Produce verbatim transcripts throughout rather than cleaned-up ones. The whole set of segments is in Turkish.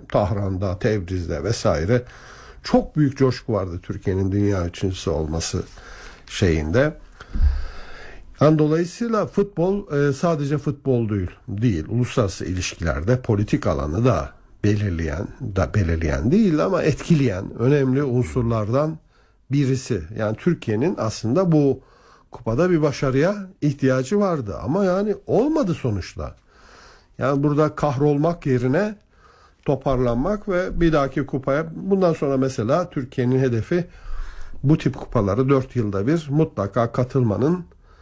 Tahran'da, Tebriz'de vesaire çok büyük coşku vardı Türkiye'nin dünya üçüncüsü olması şeyinde. Yani dolayısıyla futbol e, sadece futbol değil, değil. Uluslararası ilişkilerde politik alanı da belirleyen, da belirleyen değil ama etkileyen önemli unsurlardan birisi. Yani Türkiye'nin aslında bu kupada bir başarıya ihtiyacı vardı ama yani olmadı sonuçta. Yani burada kahrolmak yerine toparlanmak ve bir dahaki kupaya, bundan sonra mesela Türkiye'nin hedefi bu tip kupaları dört yılda bir mutlaka katılmanın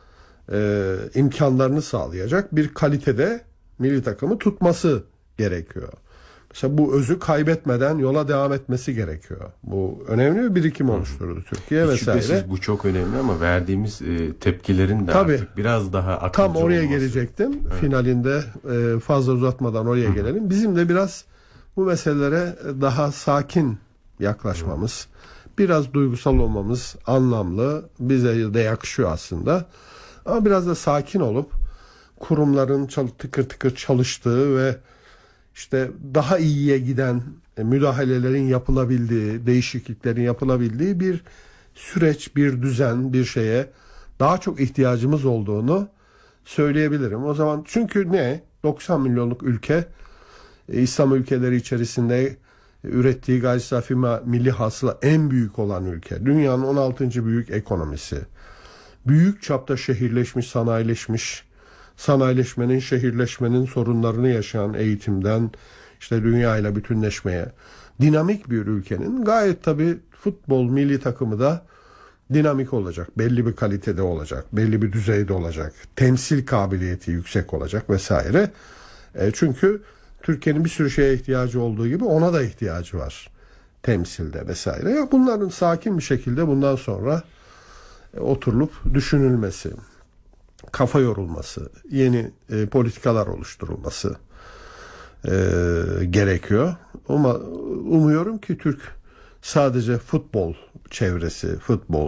e, imkanlarını sağlayacak bir kalitede milli takımı tutması gerekiyor. Mesela bu özü kaybetmeden yola devam etmesi gerekiyor. Bu önemli bir birikim oluşturdu Türkiye Hiç vesaire. Şüphesiz bu çok önemli ama verdiğimiz e, tepkilerin de Tabii, artık biraz daha akılcı tam oraya olması. gelecektim. Evet. Finalinde e, fazla uzatmadan oraya Hı. gelelim. Bizim de biraz bu meselelere daha sakin yaklaşmamız, Hı. biraz duygusal olmamız anlamlı. Bize de yakışıyor aslında. Ama biraz da sakin olup kurumların tıkır tıkır çalıştığı ve işte daha iyiye giden müdahalelerin yapılabildiği, değişikliklerin yapılabildiği bir süreç, bir düzen, bir şeye daha çok ihtiyacımız olduğunu söyleyebilirim. O zaman çünkü ne? doksan milyonluk ülke, İslam ülkeleri içerisinde ürettiği gayri safi milli hasıla en büyük olan ülke. Dünyanın on altıncı büyük ekonomisi. Büyük çapta şehirleşmiş, sanayileşmiş, sanayileşmenin, şehirleşmenin sorunlarını yaşayan eğitimden işte dünyayla bütünleşmeye dinamik bir ülkenin gayet tabii futbol milli takımı da dinamik olacak. Belli bir kalitede olacak. Belli bir düzeyde olacak. Temsil kabiliyeti yüksek olacak vesaire. E çünkü Türkiye'nin bir sürü şeye ihtiyacı olduğu gibi ona da ihtiyacı var. Temsilde vesaire. Ya bunların sakin bir şekilde bundan sonra e, oturulup düşünülmesi, kafa yorulması, yeni e, politikalar oluşturulması e, gerekiyor. Ama umuyorum ki Türk sadece futbol çevresi, futbol,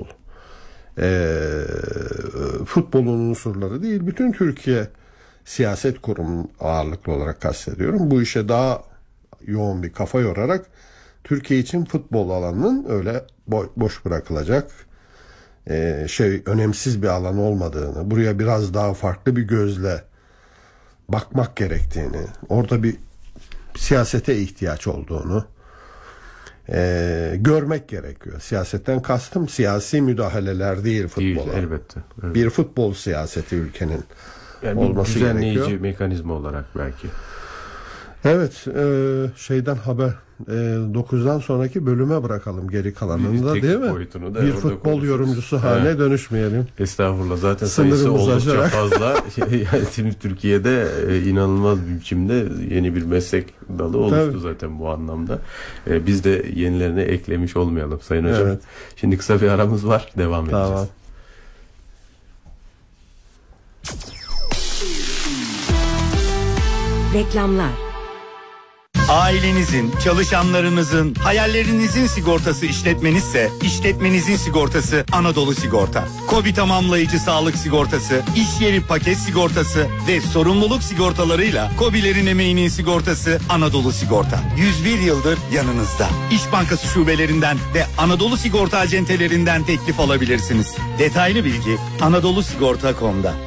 e, futbolun unsurları değil, bütün Türkiye siyaset kurumu ağırlıklı olarak kastediyorum. Bu işe daha yoğun bir kafa yorarak Türkiye için futbol alanının öyle bo- boş bırakılacak e, şey önemsiz bir alan olmadığını, buraya biraz daha farklı bir gözle bakmak gerektiğini, orada bir siyasete ihtiyaç olduğunu e, görmek gerekiyor. Siyasetten kastım siyasi müdahaleler değil futbola. Değil, elbette. Evet. Bir futbol siyaseti ülkenin yani olması bir düzenleyici gerekiyor. mekanizma olarak belki. Evet, e, şeyden haber e, dokuzdan sonraki bölüme bırakalım geri kalanını da, değil mi? Bir futbol yorumcusu haline evet. dönüşmeyelim. Estağfurullah, zaten sayısı oldukça aşarak. fazla. Yani Türkiye'de e, inanılmaz bir biçimde yeni bir meslek dalı oluştu Tabii. zaten bu anlamda. E, biz de yenilerine eklemiş olmayalım Sayın Hocam. Evet. Şimdi kısa bir aramız var, devam tamam. edeceğiz. Reklamlar. Ailenizin, çalışanlarınızın, hayallerinizin sigortası işletmenizse, işletmenizin sigortası Anadolu Sigorta. KOBİ tamamlayıcı sağlık sigortası, iş yeri paket sigortası ve sorumluluk sigortalarıyla KOBİ'lerin emeğinin sigortası Anadolu Sigorta. yüz bir yıldır yanınızda. İş Bankası şubelerinden ve Anadolu Sigorta acentelerinden teklif alabilirsiniz. Detaylı bilgi anadolu sigorta nokta com'da.